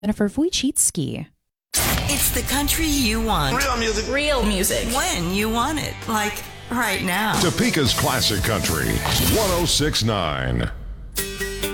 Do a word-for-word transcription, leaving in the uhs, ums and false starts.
Jennifer Wojcicki. It's the country you want. Real music. Real music. When you want it. Like right now. Topeka's Classic Country, one oh six point nine.